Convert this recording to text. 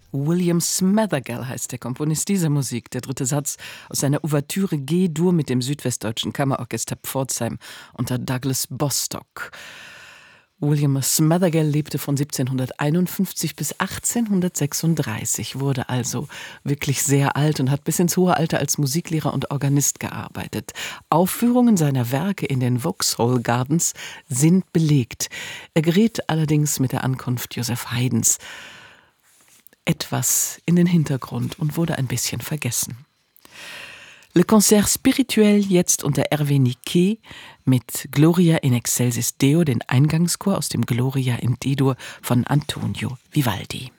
William Smathergall heißt der Komponist dieser Musik, der dritte Satz aus seiner Ouvertüre G-Dur mit dem Südwestdeutschen Kammerorchester Pforzheim unter Douglas Bostock. William Smathergall lebte von 1751 bis 1836, wurde also wirklich sehr alt und hat bis ins hohe Alter als Musiklehrer und Organist gearbeitet. Aufführungen seiner Werke in den Vauxhall Gardens sind belegt. Er gerät allerdings mit der Ankunft Joseph Haydns etwas in den Hintergrund und wurde ein bisschen vergessen. Le Concert Spirituel jetzt unter Hervé Niquet mit Gloria in Excelsis Deo, den Eingangschor aus dem Gloria in D-Dur von Antonio Vivaldi.